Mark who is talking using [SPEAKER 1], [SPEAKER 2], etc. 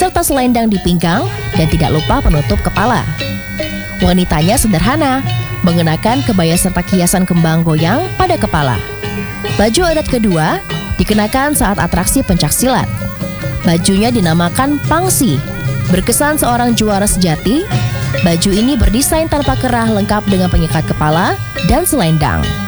[SPEAKER 1] serta selendang di pinggang dan tidak lupa penutup kepala. Wanitanya sederhana, mengenakan kebaya serta kiasan kembang goyang pada kepala. Baju adat kedua dikenakan saat atraksi pencaksilat. Bajunya dinamakan pangsi, berkesan seorang juara sejati. Baju ini berdesain tanpa kerah lengkap dengan pengikat kepala dan selendang.